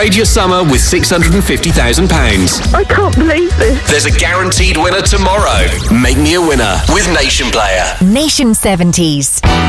Upgrade your summer with £650,000. I can't believe this. There's a guaranteed winner tomorrow. Make me a winner with Nation Player. Nation 70s.